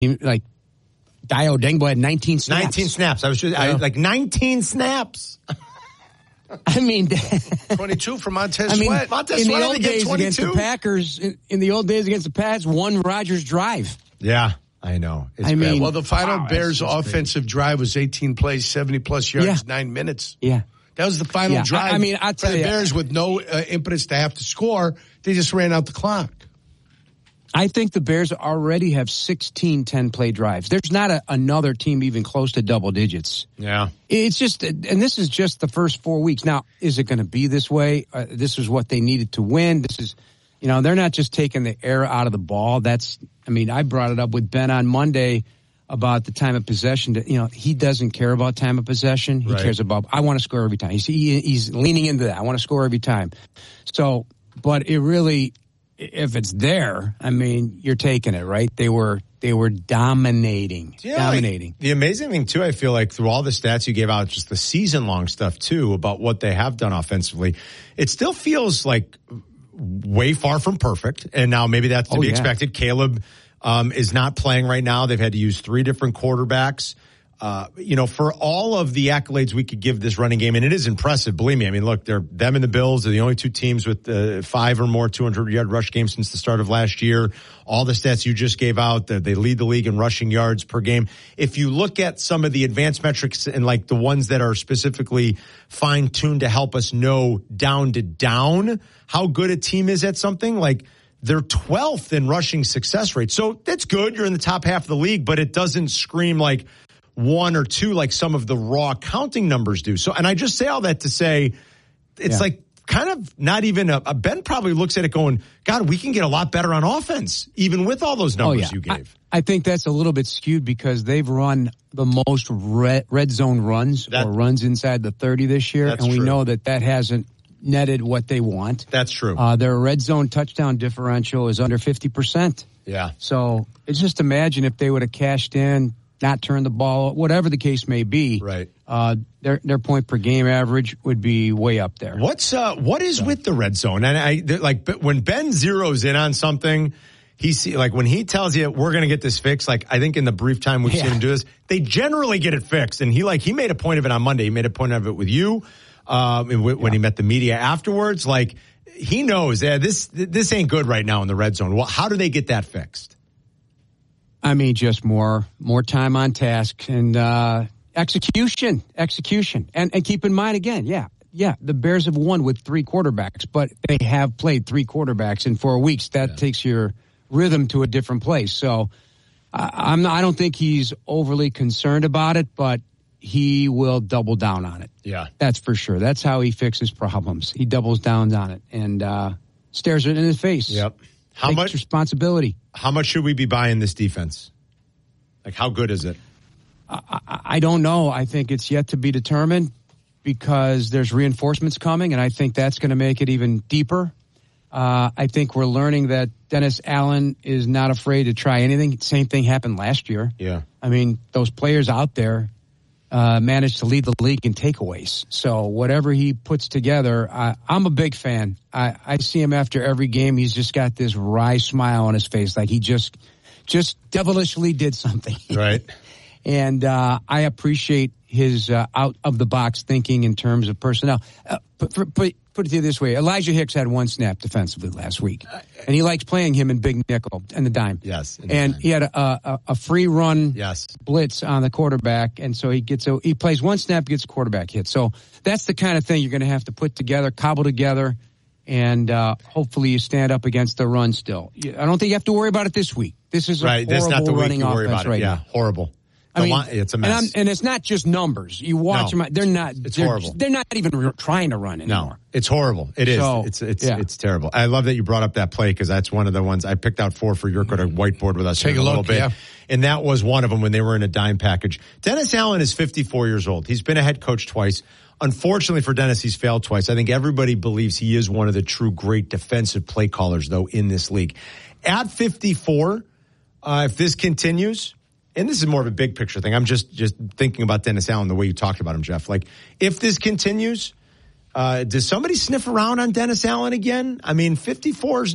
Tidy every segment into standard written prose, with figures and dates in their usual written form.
like Dayo Dengbo had 19 snaps. 19 snaps. Like 19 snaps. I mean, 22 for Montez Sweat. In the old days against the Packers, in the old days against the Pats, one Rodgers drive. Yeah, I know. Well, the final Bears offensive drive was 18 plays, 70-plus yards, 9 minutes. Yeah. That was the final drive. I'll tell you. The Bears with no impetus to have to score, they just ran out the clock. I think the Bears already have 16 10-play drives. There's not another team even close to double digits. Yeah. It's just, and this is just the first 4 weeks. Now, is it going to be this way? This is what they needed to win. This is, they're not just taking the air out of the ball. I brought it up with Ben on Monday about the time of possession. He doesn't care about time of possession. He cares about, I want to score every time. He's leaning into that. I want to score every time. So, but it really, if it's there, you're taking it, right? They were dominating. Dominating. The amazing thing, too, I feel like through all the stats you gave out, just the season-long stuff, too, about what they have done offensively, it still feels like way far from perfect. And now maybe that's to be expected. Caleb is not playing right now. They've had to use 3 different quarterbacks. For all of the accolades we could give this running game, and it is impressive, believe me. Look, them and the Bills are the only 2 teams with 5 or more 200-yard rush games since the start of last year. All the stats you just gave out, they lead the league in rushing yards per game. If you look at some of the advanced metrics and like the ones that are specifically fine-tuned to help us know down to down how good a team is at something, like they're 12th in rushing success rate. So that's good. You're in the top half of the league, but it doesn't scream like 1 or 2 like some of the raw counting numbers do. So, and I just say all that to say it's like kind of not even Ben probably looks at it going, God, we can get a lot better on offense, even with all those numbers you gave. I think that's a little bit skewed because they've run the most red zone runs or runs inside the 30 this year. And we know that hasn't netted what they want. That's true. Their red zone touchdown differential is under 50%. Yeah. So it's just imagine if they would have cashed in, not turn the ball, whatever the case may be. Right. Their point per game average would be way up there. What is with the red zone? And but when Ben zeroes in on something, when he tells you we're going to get this fixed, like I think in the brief time we've seen him do this, they generally get it fixed. And he made a point of it on Monday. He made a point of it with you when he met the media afterwards. Like he knows this ain't good right now in the red zone. Well, how do they get that fixed? Just more time on task and execution. And keep in mind again, the Bears have won with 3 quarterbacks, but they have played 3 quarterbacks in 4 weeks. That takes your rhythm to a different place. So I don't think he's overly concerned about it, but he will double down on it. Yeah. That's for sure. That's how he fixes problems. He doubles down on it and stares it in his face. Yep. How much responsibility? How much should we be buying this defense? Like, how good is it? I don't know. I think it's yet to be determined because there's reinforcements coming, and I think that's going to make it even deeper. I think we're learning that Dennis Allen is not afraid to try anything. Same thing happened last year. Yeah. Those players out there managed to lead the league in takeaways. So whatever he puts together, I'm a big fan. I see him after every game. He's just got this wry smile on his face, like he just devilishly did something. Right. And I appreciate his out of the box thinking in terms of personnel. Put it to you this way: Elijah Hicks had 1 snap defensively last week, and he likes playing him in big nickel and the dime. Yes, and he had a free run blitz on the quarterback, and so he plays 1 snap, gets a quarterback hit. So that's the kind of thing you're going to have to put together, cobble together, and hopefully you stand up against the run. Still, I don't think you have to worry about it this week. This is a horrible running offense right now. Horrible. It's a mess. And it's not just numbers. You watch them; they're not. It's horrible. They're not even trying to run anymore. No, it's horrible. It is. So, it's terrible. I love that you brought up that play because that's one of the ones I picked out for Yurko to whiteboard with us. Take a little bit. Yeah. And that was one of them when they were in a dime package. Dennis Allen is 54 years old. He's been a head coach twice. Unfortunately for Dennis, he's failed twice. I think everybody believes he is one of the true great defensive play callers, though, in this league. At 54, if this continues. And this is more of a big picture thing. I'm just thinking about Dennis Allen the way you talked about him, Jeff. Like, if this continues, does somebody sniff around on Dennis Allen again? 54 is not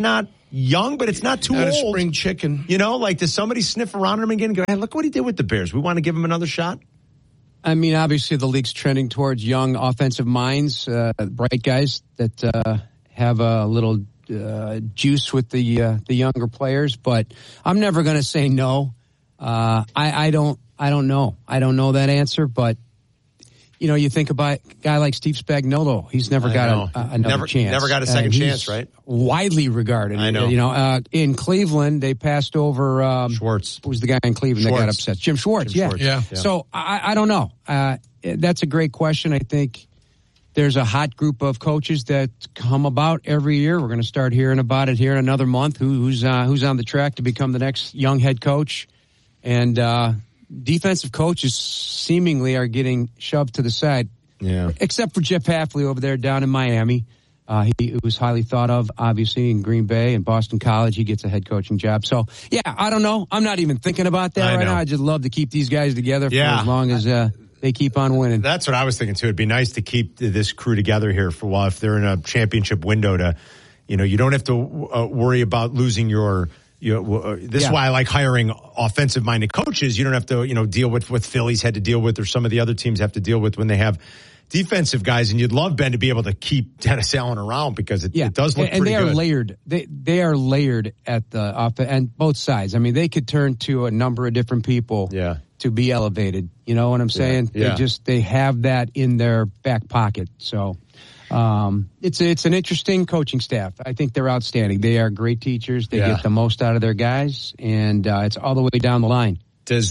young, but it's not too not old. A spring chicken. You know, like does somebody sniff around him again and go, hey, look what he did with the Bears. We want to give him another shot? I mean, obviously the league's trending towards young offensive minds, bright guys that have a little juice with the younger players. But I'm never going to say no. I don't know. I don't know that answer, but you know, you think about a guy like Steve Spagnuolo. He's never got another chance. Never got a second chance, right? Widely regarded. I know. You know, in Cleveland, they passed over Schwartz. Who was the guy in Cleveland that got upset? Jim Schwartz. Yeah. So I don't know. That's a great question. I think there's a hot group of coaches that come about every year. We're going to start hearing about it here in another month. Who's on the track to become the next young head coach, and defensive coaches seemingly are getting shoved to the side. Yeah. Except for Jeff Hafley over there down in Miami. He was highly thought of, obviously, in Green Bay and Boston College. He gets a head coaching job. So, yeah, I don't know. I'm not even thinking about that right now. I just love to keep these guys together for as long as they keep on winning. That's what I was thinking, too. It'd be nice to keep this crew together here for a while. If they're in a championship window to, you know, you don't have to worry about losing your – this is why I like hiring offensive-minded coaches. You don't have to, you know, deal with what Phillies had to deal with or some of the other teams have to deal with when they have defensive guys. And you'd love, Ben, to be able to keep Dennis Allen around because it does look pretty good. And they are layered. They are layered at the and both sides. I mean, they could turn to a number of different people to be elevated. You know what I'm saying? Yeah. They have that in their back pocket. So it's an interesting coaching staff. I think they're outstanding. They are great teachers. They get the most out of their guys, and it's all the way down the line. It's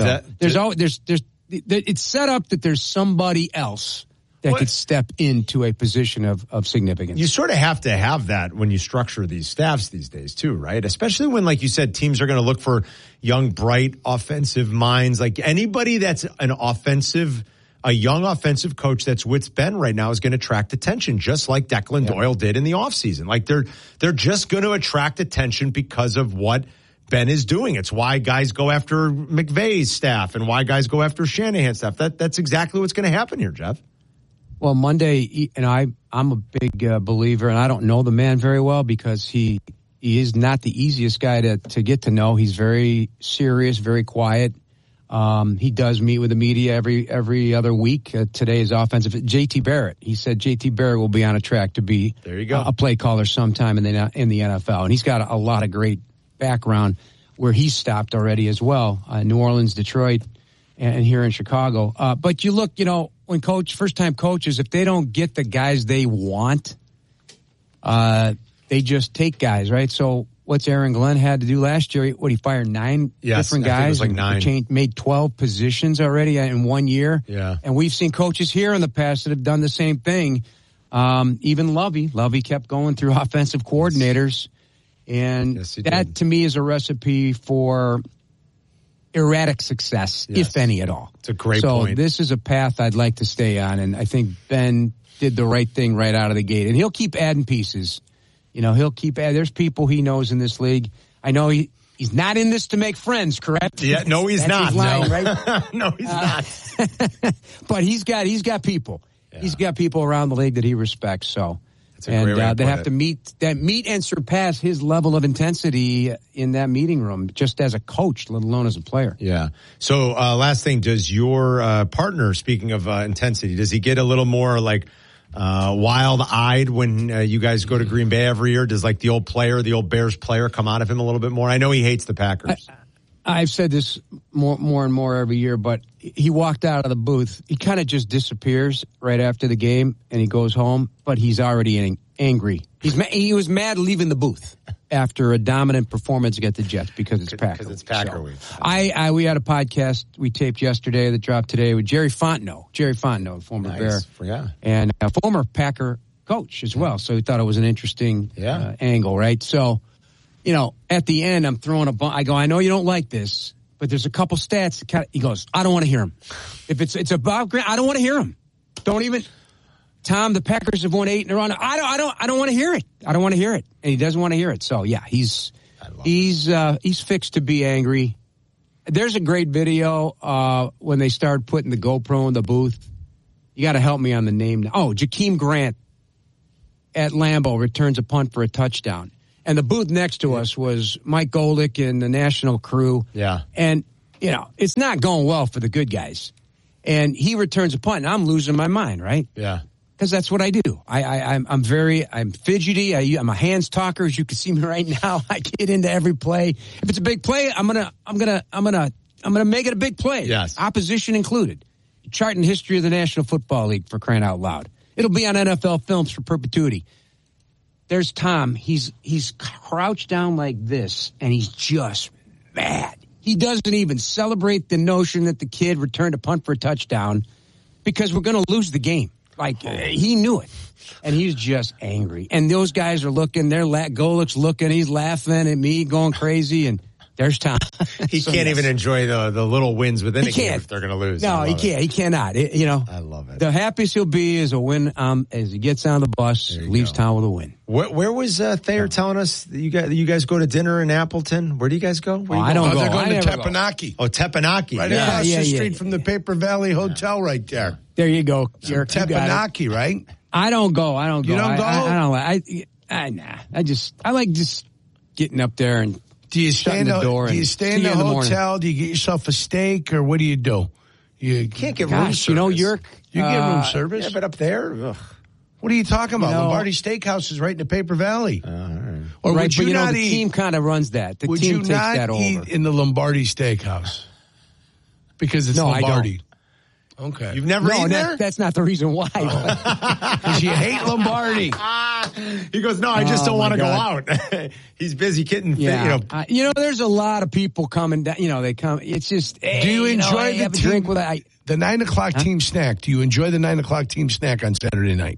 set up that there's somebody else that could step into a position of significance. You sort of have to have that when you structure these staffs these days too, right? Especially when, like you said, teams are going to look for young, bright, offensive minds. Like anybody that's a young offensive coach that's with Ben right now is going to attract attention, just like Declan Doyle did in the offseason. Like they're just going to attract attention because of what Ben is doing. It's why guys go after McVay's staff and why guys go after Shanahan's staff. That's exactly what's going to happen here, Jeff. Well, Monday, and I'm a big believer, and I don't know the man very well because he is not the easiest guy to get to know. He's very serious, very quiet. He does meet with the media every other week. Today's offensive JT Barrett. He said JT Barrett will be on a track to be a play caller sometime in the NFL, and he's got a lot of great background where he's stopped already as well. New Orleans, Detroit, and here in Chicago. But you look, you know, when first time coaches, if they don't get the guys they want, they just take guys, right? So what's Aaron Glenn had to do last year? He fired 9 different guys. It was like 9. Made 12 positions already in 1 year. Yeah. And we've seen coaches here in the past that have done the same thing. Even Lovey kept going through offensive coordinators. And that to me is a recipe for erratic success, if any at all. It's a great point. So this is a path I'd like to stay on. And I think Ben did the right thing right out of the gate. And he'll keep adding pieces. You know, he'll keep adding. There's people he knows in this league. I know he's not in this to make friends, correct? Yeah, no, he's not. His line, right? No, he's not. But he's got people. Yeah. He's got people around the league that he respects. So, and they have to meet and surpass his level of intensity in that meeting room, just as a coach, let alone as a player. Yeah. So, last thing, does your partner, speaking of intensity, does he get a little more like wild-eyed when you guys go to Green Bay every year? Does like the old Bears player come out of him a little bit more? I know he hates the Packers. I've said this more and more every year, but he walked out of the booth. He kind of just disappears right after the game, and he goes home, but he's already angry. He was mad leaving the booth after a dominant performance against the Jets because it's Packer. Because it's Packer week. We had a podcast we taped yesterday that dropped today with Jerry Fontenot, former Bear, and a former Packer coach as well. So he thought it was an interesting angle, right? So, you know, at the end, I'm throwing I go, I know you don't like this, but there's a couple stats. He goes, I don't want to hear them. If it's about Grant, I don't want to hear them. Don't even. Tom, the Packers have won 8 in a row. I don't want to hear it. I don't want to hear it, and he doesn't want to hear it. So yeah, he's fixed to be angry. There's a great video when they start putting the GoPro in the booth. You got to help me on the name. Oh, Jakeem Grant at Lambeau returns a punt for a touchdown. And the booth next to us was Mike Goldick and the national crew. Yeah. And, it's not going well for the good guys. And he returns a punt, and I'm losing my mind, right? Yeah. Because that's what I do. I'm fidgety. I'm a hands talker, as you can see me right now. I get into every play. If it's a big play, I'm gonna make it a big play. Yes. Opposition included. Charting the history of the National Football League, for crying out loud. It'll be on NFL films for perpetuity. There's Tom. He's crouched down like this, and he's just mad. He doesn't even celebrate the notion that the kid returned a punt for a touchdown because we're going to lose the game. He knew it, and he's just angry. And those guys are looking. Golick's looking. He's laughing at me, going crazy, and there's Tom. He can't even enjoy the little wins within a game if they're going to lose. No, he can't. He cannot. I love it. The happiest he'll be is a win as he gets on the bus, leaves town with a win. Where was Thayer telling us that you guys go to dinner in Appleton? Where do you guys go? I don't go. They're going to Teppanyaki. Oh, Teppanyaki. Right across the street from the Paper Valley Hotel right there. There you go. Teppanyaki, right? I don't go. You don't go? I like just getting up there and do you stay in the hotel? Do you get yourself a steak, or what do you do? You can't get room service. Yerk. You get room service? Yeah, but up there, ugh. What are you talking about? Lombardi Steakhouse is right in the Paper Valley. All right. Or right, would you not the eat? team kind of runs that. The would team you takes not that eat over. in the Lombardi Steakhouse? Because it's Lombardi. Okay. You've never eaten there? That's not the reason why. Because you hate Lombardi. He goes, no, I just don't want to go out. He's busy getting fit, there's a lot of people coming down. They come. It's just, hey, do you enjoy the drink with the 9 o'clock team snack? Do you enjoy the 9 o'clock team snack on Saturday night?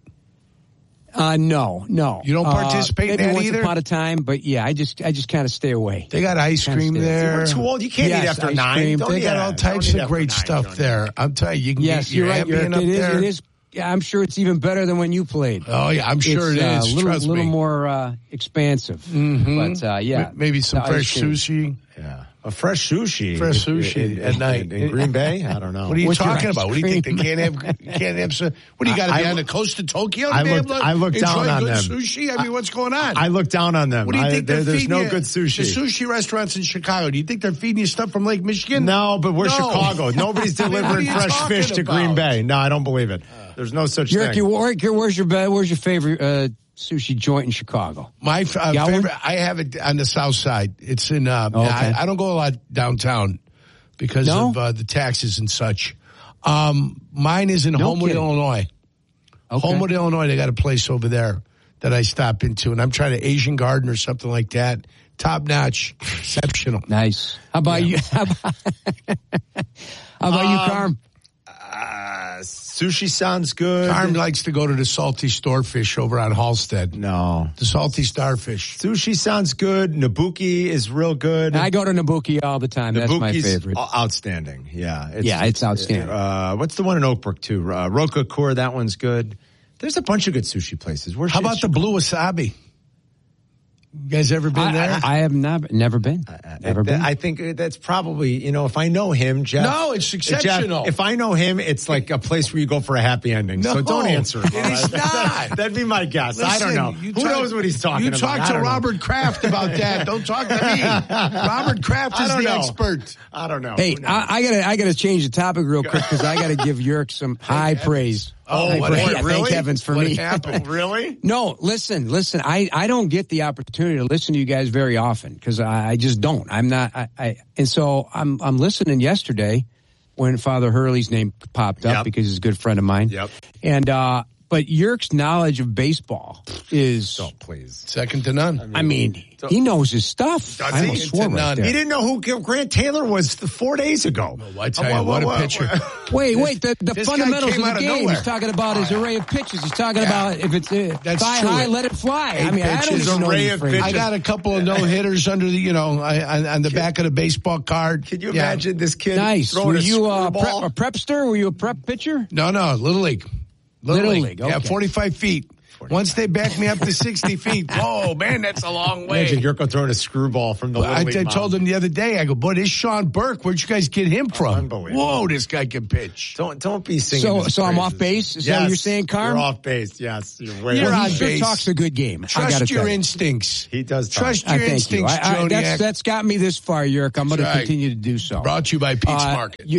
No. You don't participate in that once either? upon a time, but yeah, I just kind of stay away. They got ice cream there. You're too old. You can't eat after 9. They got all types of great stuff there. I'm telling you, can get your Ambien up there. It is. Yeah, I'm sure it's even better than when you played. Oh yeah, I'm sure it is. A little more expansive. Mm-hmm. But maybe some fresh sushi. Yeah. A fresh sushi at night in Green Bay. I don't know. What are you talking about? What do you think they can't have some? What do you got to be on the coast of Tokyo? I look down on them. Sushi. I mean, what's going on? I look down on them. What do you think there's no good sushi? The sushi restaurants in Chicago. Do you think they're feeding you stuff from Lake Michigan? No, but we're Chicago. Nobody's delivering fresh fish to Green Bay. No, I don't believe it. There's no such thing. Where's your favorite sushi joint in Chicago? My favorite, I have it on the south side. It's in, I don't go a lot downtown because of the taxes and such. Mine is in Homewood, Illinois. Okay. Homewood, Illinois, they got a place over there that I stop into, and I'm trying to Asian Garden or something like that. Top notch, exceptional. Nice. How about you? How about you, Carm? Sushi sounds good. Carm likes to go to the Salty Starfish over on Halstead. No. The Salty Starfish. Sushi sounds good. Nabuki is real good. I go to Nabuki all the time. That's my favorite. Outstanding. Yeah. It's outstanding. What's the one in Oakbrook, too? Rokakur, that one's good. There's a bunch of good sushi places. How about the Blue Wasabi? You guys ever been there? I have never been. Never been. I think that's probably, if I know him, Jeff. No, it's exceptional. Jeff, if I know him, it's like a place where you go for a happy ending. No, so don't answer. It is not. That'd be my guess. I don't know. Who knows what he's talking about? You talk to Robert Kraft about that. Don't talk to me. Robert Kraft is the expert. I don't know. Hey, I gotta change the topic real quick because I gotta give Yerk some high praise. Really? Thank heavens for me. What happened? Really? No, listen. I don't get the opportunity to listen to you guys very often because I just don't. I'm not. And so I'm listening yesterday when Father Hurley's name popped up because he's a good friend of mine. Yep. And but Yerk's knowledge of baseball is second to none. I mean he knows his stuff. I almost swore right there. He didn't know who Grant Taylor was 4 days ago. Well, I tell you, what a pitcher. Wait, the fundamentals of the game. He's talking about his array of pitches. He's talking about if it's thigh high, let it fly. I mean, I don't even know array of pitches. I got a couple of no-hitters under the, on the back of the baseball card. Can you imagine this kid throwing Were you a prepster? Were you a prep pitcher? No, Little League. Little League. Okay. Yeah, 45 feet. Once they back me up to 60 feet, whoa, man, that's a long way. Imagine Yurko throwing a screwball from the Little League I told him the other day, I go, boy, this Sean Burke, where'd you guys get him from? Unbelievable. Whoa, this guy can pitch. Don't be singing. So I'm off base? Is that what you're saying, Carm? You're off base, yes. You're on base. He talks a good game. Trust your instincts. He does talk. Trust your instincts, Joniak. That's got me this far, Yurk. I'm going to continue to do so. Brought to you by Pete's Market.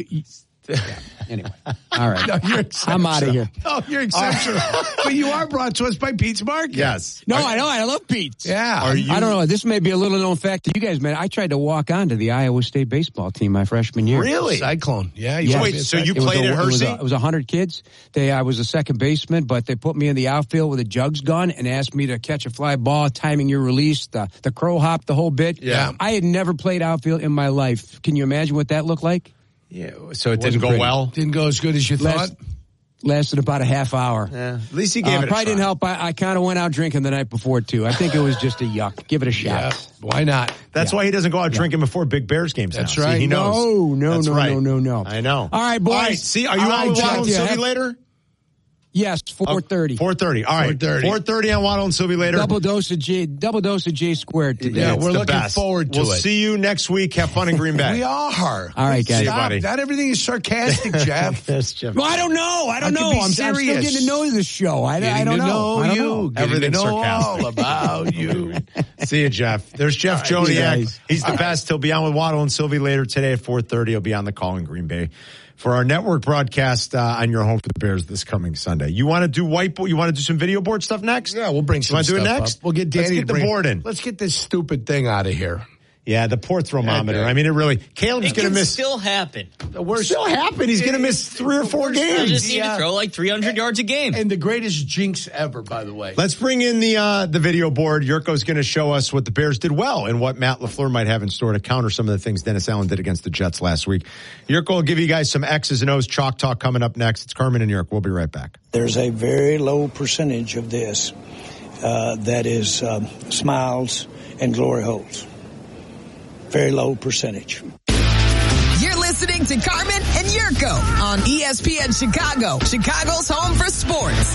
Anyway, all right. No, I'm out of here. No, you're exceptional. But you are brought to us by Pete's Market. Yes. No, I know. I love Pete's. Yeah. I don't know. This may be a little known fact to you guys, man. I tried to walk on to the Iowa State baseball team my freshman year. Really? Cyclone. Yeah. Wait, so you played at Hershey? It was 100 kids. I was a second baseman, but they put me in the outfield with a jugs gun and asked me to catch a fly ball, timing your release, the crow hop, the whole bit. Yeah. I had never played outfield in my life. Can you imagine what that looked like? Yeah, so it didn't go well? Didn't go as good as you thought? Lasted about a half hour. Yeah. At least he gave it a try. Probably didn't help. I kind of went out drinking the night before, too. I think it was just a yuck. Give it a shot. Yeah, why not? That's why he doesn't go out drinking before Big Bears games. That's now. right. See, he knows. No. I know. All right, boys. All right, see, are you on with Waddle and Sylvie later? Yes, 4:30. 4:30. All right. 4:30 on Waddle and Sylvie later. Double dose of J squared today. Yeah, we're looking forward to it. We'll see you next week. Have fun in Green Bay. We are. All right, guys. See you, buddy. Not everything is sarcastic, Jeff. Yes, Jeff. Well, I don't know. I'm still getting to know the show. I don't know. Everything's sarcastic. All about you. See you, Jeff. There's Jeff Joniak. He's the best. He'll be on with Waddle and Sylvie later today at 4:30. He'll be on the call in Green Bay for our network broadcast on your home for the Bears this coming Sunday. You want to do whiteboard? You want to do some video board stuff next? Yeah, we'll bring some stuff do it next? up. We'll get Danny Let's get the board in. Let's get this stupid thing out of here. Yeah, the poor thermometer. I mean, it really. Caleb's going to miss. Still happen. Still happen. He's going to miss 3 or 4 games. I just need to throw like 300 yards a game. And the greatest jinx ever, by the way. Let's bring in the video board. Yurko's going to show us what the Bears did well and what Matt LaFleur might have in store to counter some of the things Dennis Allen did against the Jets last week. Yurko will give you guys some X's and O's chalk talk coming up next. It's Carmen and Yurko. We'll be right back. There's a very low percentage of this that is smiles and glory holes. Very low percentage. You're listening to Carmen and Yurko on ESPN Chicago, Chicago's home for sports.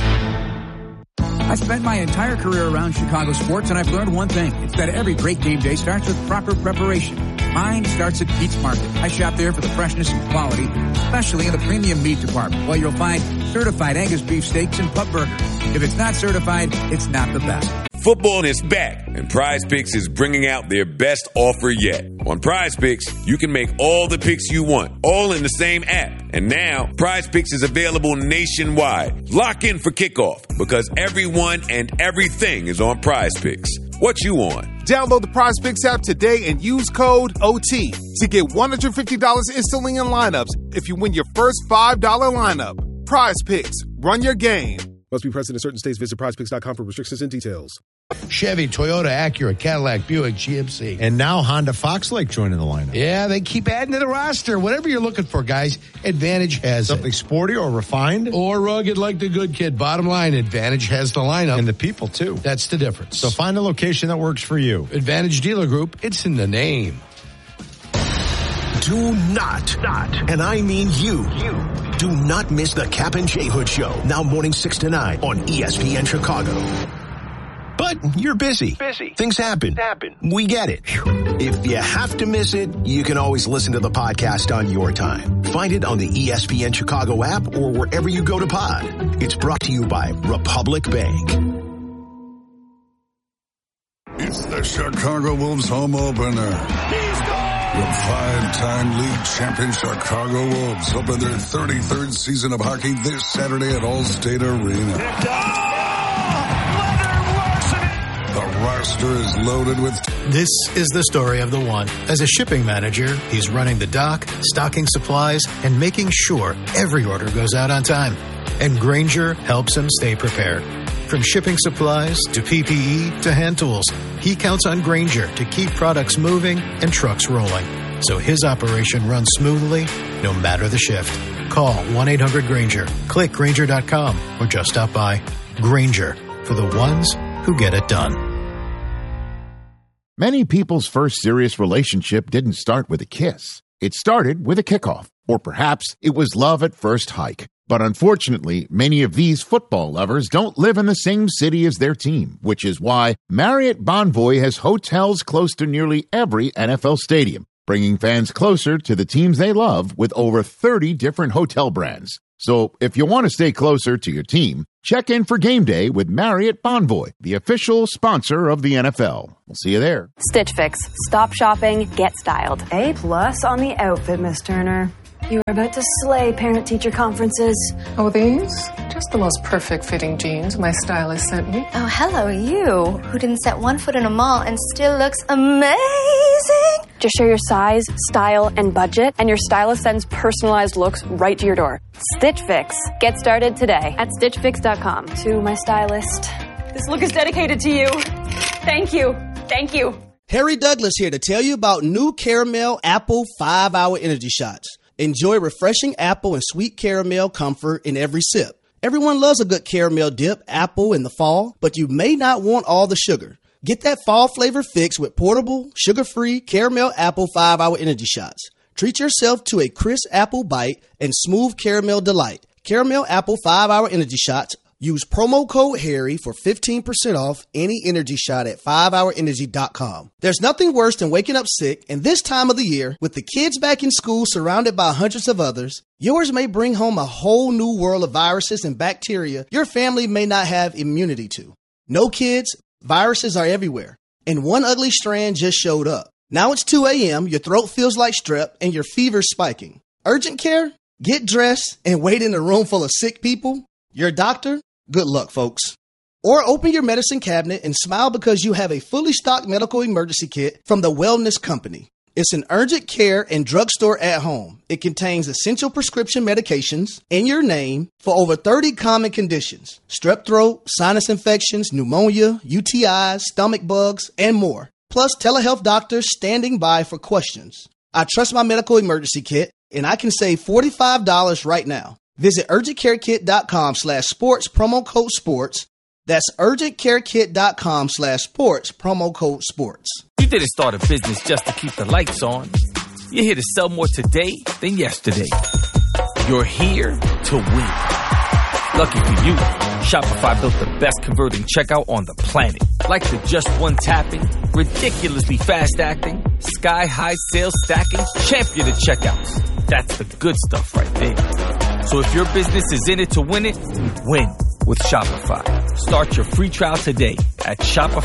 I spent my entire career around Chicago sports, and I've learned one thing. It's that every great game day starts with proper preparation. Mine starts at Pete's Market. I shop there for the freshness and quality, especially in the premium meat department, where you'll find certified Angus beef steaks and pub burgers. If it's not certified, it's not the best. Football is back, and Prize Picks is bringing out their best offer yet. On Prize Picks, you can make all the picks you want, all in the same app. And now, Prize Picks is available nationwide. Lock in for kickoff, because everyone and everything is on Prize Picks. What you on? Download the Prize Picks app today and use code OT to get $150 instantly in lineups if you win your first $5 lineup. Prize Picks. Run your game. Must be present in certain states. Visit prizepicks.com for restrictions and details. Chevy, Toyota, Acura, Cadillac, Buick, GMC. And now Honda Fox Lake joining the lineup. Yeah, they keep adding to the roster. Whatever you're looking for, guys, Advantage has something sporty or refined. Or rugged like the good kid. Bottom line, Advantage has the lineup. And the people, too. That's the difference. So find a location that works for you. Advantage Dealer Group, it's in the name. Do not, and I mean you, do not miss the Cap and J Hood Show, now morning 6 to 9 on ESPN Chicago. But you're busy. Things happen. We get it. If you have to miss it, you can always listen to the podcast on your time. Find it on the ESPN Chicago app or wherever you go to pod. It's brought to you by Republic Bank. It's the Chicago Wolves home opener. The 5-time league champion Chicago Wolves open their 33rd season of hockey this Saturday at Allstate Arena. The roster is loaded with... This is the story of the one. As a shipping manager, he's running the dock, stocking supplies, and making sure every order goes out on time. And Grainger helps him stay prepared. From shipping supplies to PPE to hand tools, he counts on Grainger to keep products moving and trucks rolling, so his operation runs smoothly no matter the shift. Call 1-800-GRAINGER, click Grainger.com, or just stop by. Grainger, for the ones who get it done. Many people's first serious relationship didn't start with a kiss. It started with a kickoff, or perhaps it was love at first hike. But unfortunately, many of these football lovers don't live in the same city as their team, which is why Marriott Bonvoy has hotels close to nearly every NFL stadium, bringing fans closer to the teams they love with over 30 different hotel brands. So if you want to stay closer to your team, check in for game day with Marriott Bonvoy, the official sponsor of the NFL. We'll see you there. Stitch Fix. Stop shopping, get styled. A+ on the outfit, Miss Turner. You are about to slay parent-teacher conferences. Oh, these? Just the most perfect fitting jeans my stylist sent me. Oh, hello, you, who didn't set one foot in a mall and still looks amazing. Just share your size, style, and budget, and your stylist sends personalized looks right to your door. Stitch Fix. Get started today at StitchFix.com. To my stylist. This look is dedicated to you. Thank you. Thank you. Harry Douglas here to tell you about new Caramel Apple 5-Hour Energy Shots. Enjoy refreshing apple and sweet caramel comfort in every sip. Everyone loves a good caramel dip apple in the fall, but you may not want all the sugar. Get that fall flavor fix with portable, sugar-free Caramel Apple 5-Hour Energy Shots. Treat yourself to a crisp apple bite and smooth caramel delight. Caramel Apple 5-Hour Energy Shots. Use promo code HARRY for 15% off any energy shot at 5hourenergy.com. There's nothing worse than waking up sick, and this time of the year, with the kids back in school surrounded by hundreds of others, yours may bring home a whole new world of viruses and bacteria your family may not have immunity to. No, kids, viruses are everywhere, and one ugly strand just showed up. Now it's 2 a.m., your throat feels like strep, and your fever's spiking. Urgent care? Get dressed and wait in a room full of sick people? Your doctor? Good luck, folks. Or open your medicine cabinet and smile because you have a fully stocked medical emergency kit from the Wellness Company. It's an urgent care and drugstore at home. It contains essential prescription medications in your name for over 30 common conditions: strep throat, sinus infections, pneumonia, UTIs, stomach bugs, and more. Plus telehealth doctors standing by for questions. I trust my medical emergency kit, and I can save $45 right now. Visit urgentcarekit.com/sports, promo code sports. That's urgentcarekit.com/sports, promo code sports. You didn't start a business just to keep the lights on. You're here to sell more today than yesterday. You're here to win. Lucky for you, Shopify built the best converting checkout on the planet. Like the just one tapping, ridiculously fast acting, sky-high sales stacking, champion of checkouts. That's the good stuff right there. So if your business is in it to win it, win with Shopify. Start your free trial today at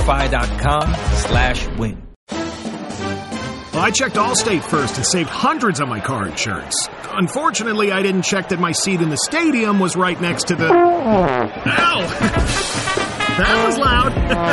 shopify.com/win. Well, I checked Allstate first and saved hundreds on my car insurance. Unfortunately, I didn't check that my seat in the stadium was right next to the... Ow! That was loud.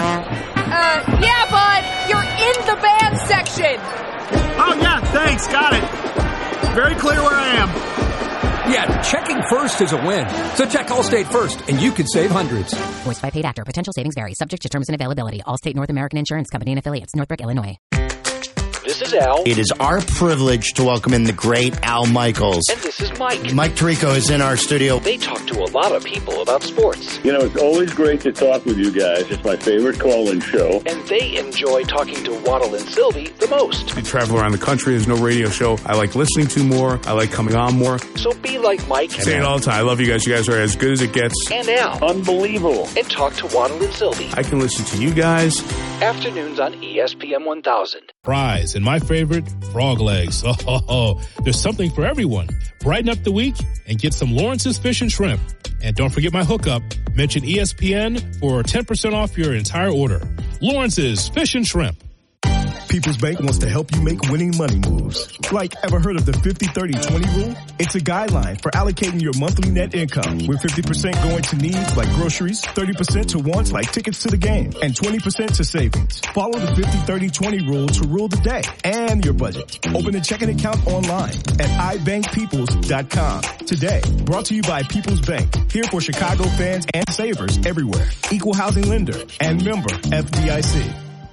Yeah, bud. You're in the band section. Oh, yeah, thanks. Got it. Very clear where I am. Yeah, checking first is a win. So check Allstate first, and you could save hundreds. Voiced by paid actor. Potential savings vary. Subject to terms and availability. Allstate North American Insurance Company and affiliates. Northbrook, Illinois. This is Al. It is our privilege to welcome in the great Al Michaels. And this is Mike. Mike Tirico is in our studio. They talk to a lot of people about sports. You know, it's always great to talk with you guys. It's my favorite call-in show. And they enjoy talking to Waddle and Sylvie the most. I travel around the country. There's no radio show I like listening to more. I like coming on more. So be like Mike. I say it all the time. I love you guys. You guys are as good as it gets. And Al. Unbelievable. And talk to Waddle and Sylvie. I can listen to you guys. Afternoons on ESPN 1000. Fries, and my favorite, frog legs. Oh, there's something for everyone. Brighten up the week and get some Lawrence's Fish and Shrimp. And don't forget my hookup. Mention ESPN for 10% off your entire order. Lawrence's Fish and Shrimp. People's Bank wants to help you make winning money moves. Like, ever heard of the 50-30-20 rule? It's a guideline for allocating your monthly net income, with 50% going to needs like groceries, 30% to wants like tickets to the game, and 20% to savings. Follow the 50-30-20 rule to rule the day and your budget. Open a checking account online at ibankpeoples.com today. Brought to you by People's Bank, here for Chicago fans and savers everywhere. Equal housing lender and member FDIC.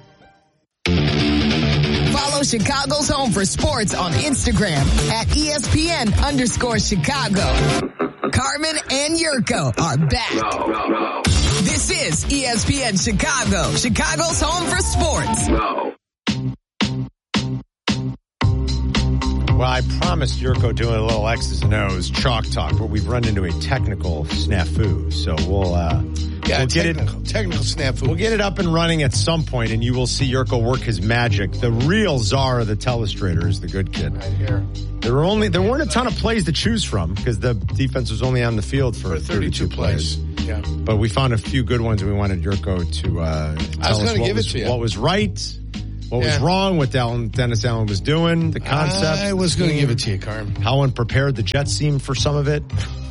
Follow Chicago's Home for Sports on Instagram at ESPN_Chicago. Carmen and Yurko are back. This is ESPN Chicago, Chicago's Home for Sports. Well, I promised Yurko doing a little X's and O's chalk talk, but we've run into a technical snafu. So we'll technical snafu. We'll get it up and running at some point, and you will see Yurko work his magic. The real czar of the telestrator is the good kid. Right here. There weren't a ton of plays to choose from because the defense was only on the field for 32 plays. Yeah. But we found a few good ones, and we wanted Yurko to tell us what was right. What was wrong with Dennis Allen was doing, the concept. I was going to give it to you, Carm. How unprepared the Jets seemed for some of it.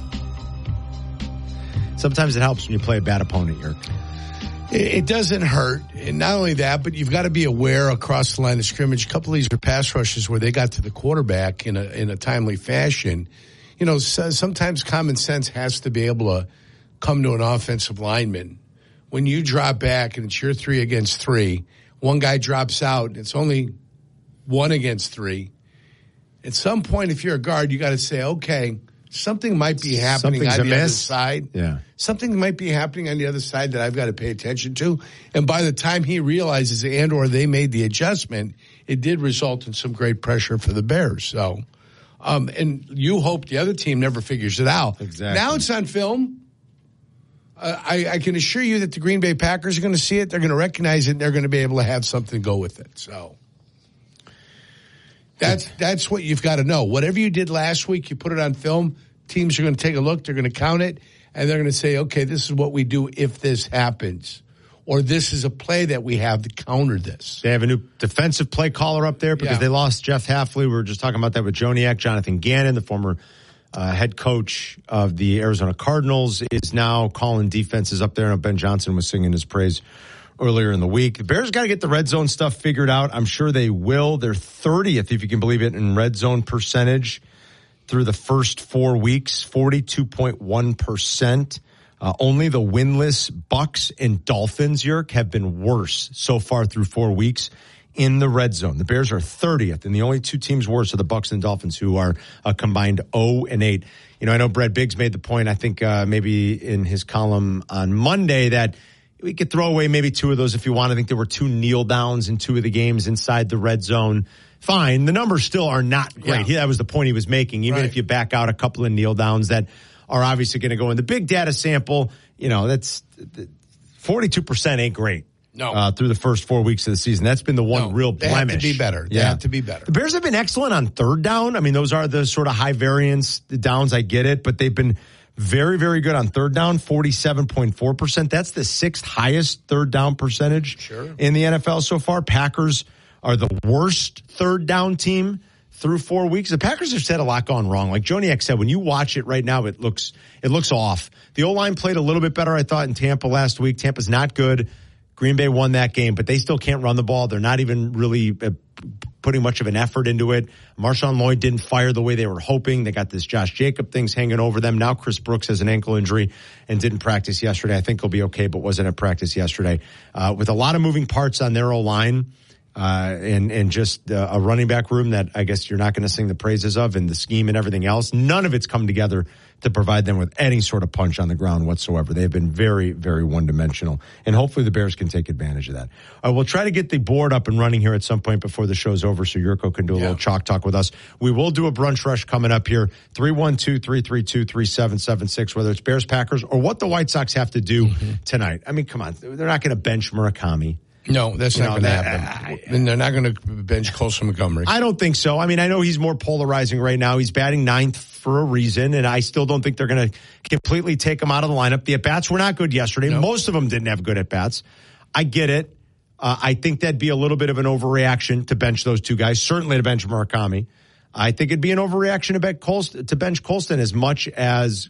Sometimes it helps when you play a bad opponent, Yerk. It doesn't hurt. And not only that, but you've got to be aware across the line of scrimmage. A couple of these are pass rushes where they got to the quarterback in a timely fashion. You know, sometimes common sense has to be able to come to an offensive lineman. When you drop back and it's your 3 against 3, one guy drops out, and it's only 1 against 3. At some point, if you're a guard, you got to say, okay, something might be happening on the other side. Yeah. Something might be happening on the other side that I've got to pay attention to. And by the time he realizes and or they made the adjustment, it did result in some great pressure for the Bears. So, and you hope the other team never figures it out. Exactly. Now it's on film. I can assure you that the Green Bay Packers are going to see it. They're going to recognize it. And they're going to be able to have something to go with it. So that's what you've got to know. Whatever you did last week, you put it on film. Teams are going to take a look. They're going to count it. And they're going to say, okay, this is what we do if this happens. Or this is a play that we have to counter this. They have a new defensive play caller up there because they lost Jeff Hafley. We were just talking about that with Joniak. Jonathan Gannon, the former head coach of the Arizona Cardinals, is now calling defenses up there. And Ben Johnson was singing his praise earlier in the week. The Bears got to get the red zone stuff figured out. I'm sure they will. They're 30th, if you can believe it, in red zone percentage through the first 4 weeks, 42.1%. Only the winless Bucks and Dolphins, Yerk, have been worse so far through 4 weeks in the red zone. The Bears are 30th, and the only 2 teams worse are the Bucks and Dolphins, who are a combined 0-8. You know, I know Brad Biggs made the point, I think maybe in his column on Monday, that we could throw away maybe 2 of those if you want. I think there were 2 kneel downs in 2 of the games inside the red zone. Fine. The numbers still are not great. That was the point he was making. Even if you back out a couple of kneel downs that are obviously going to go in the big data sample, you know, that's 42% ain't great. No. Through the first 4 weeks of the season. That's been the one real blemish. They have to be better. They have to be better. The Bears have been excellent on third down. I mean, those are the sort of high variance downs. I get it, but they've been very, very good on third down, 47.4%. That's the 6th highest third down percentage in the NFL so far. Packers are the worst third down team through 4 weeks. The Packers have said a lot gone wrong. Like Joniak said, when you watch it right now, it looks off. The O-line played a little bit better, I thought, in Tampa last week. Tampa's not good. Green Bay won that game, but they still can't run the ball. They're not even really putting much of an effort into it. Marshawn Lloyd didn't fire the way they were hoping. They got this Josh Jacob things hanging over them. Now Chris Brooks has an ankle injury and didn't practice yesterday. I think he'll be okay, but wasn't at practice yesterday. With a lot of moving parts on their O-line, and just a running back room that I guess you're not going to sing the praises of, and the scheme and everything else. None of it's come together to provide them with any sort of punch on the ground whatsoever. They have been very, very one-dimensional, and hopefully the Bears can take advantage of that. We'll try to get the board up and running here at some point before the show's over so Yurko can do a little chalk talk with us. We will do a brunch rush coming up here, 312-332-3776, whether it's Bears, Packers, or what the White Sox have to do tonight. I mean, come on. They're not going to bench Murakami. No, that's not going to happen. And they're not going to bench Colson Montgomery. I don't think so. I mean, I know he's more polarizing right now. He's batting 9th for a reason, and I still don't think they're going to completely take him out of the lineup. The at-bats were not good yesterday. No. Most of them didn't have good at-bats. I get it. I think that'd be a little bit of an overreaction to bench those 2 guys, certainly to bench Murakami. I think it'd be an overreaction to bench Colson as much as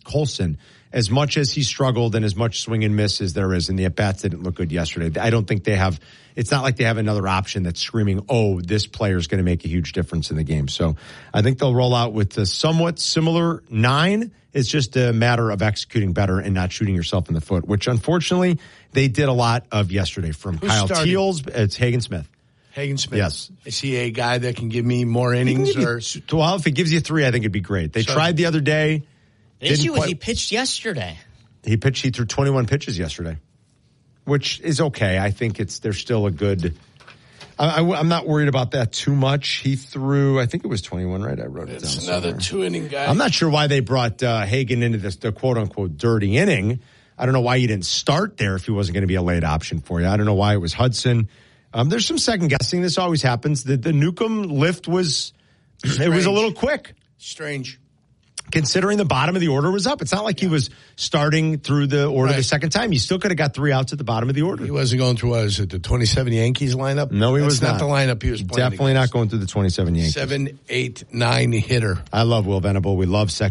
he struggled and as much swing and miss as there is, and the at-bats didn't look good yesterday. I don't think it's not like they have another option that's screaming, oh, this player is going to make a huge difference in the game. So I think they'll roll out with a somewhat similar 9. It's just a matter of executing better and not shooting yourself in the foot, which unfortunately they did a lot of yesterday from Kyle Teals. It's Hagen Smith. Hagen Smith. Yes. Is he a guy that can give me more innings? Well, if it gives you 3, I think it'd be great. They tried the other day. The issue was he pitched yesterday. He threw 21 pitches yesterday, which is okay. I think they're still a good I'm not worried about that too much. He threw, I think it was 21, right? I wrote it down. It's another 2-inning guy. I'm not sure why they brought Hagen into the quote-unquote dirty inning. I don't know why you didn't start there if he wasn't going to be a late option for you. I don't know why it was Hudson. There's some second-guessing. This always happens. The Newcomb lift was a little quick. Strange. Considering the bottom of the order was up. It's not like he was starting through the order the second time. You still could have got 3 outs at the bottom of the order. He wasn't going through, the 27 Yankees lineup? No, he was not. That's not the lineup he was playing Definitely against. not going through the 27 Yankees. 7, 8, 9 hitter. I love Will Venable. We love second.